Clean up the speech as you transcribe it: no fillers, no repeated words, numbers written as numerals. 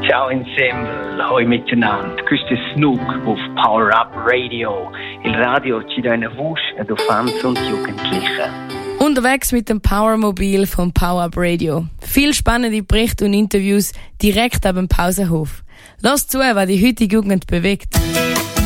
Ciao Ensemble, hoi miteinander. Questo è Snook auf Power Up Radio. Il radio ci dà una voce ad Fans und Jugendliche. Unterwegs mit dem Powermobil vom Power Up Radio. Viel spannende Berichte und Interviews direkt ab dem Pausenhof. Lass zu, was die heutige Jugend bewegt.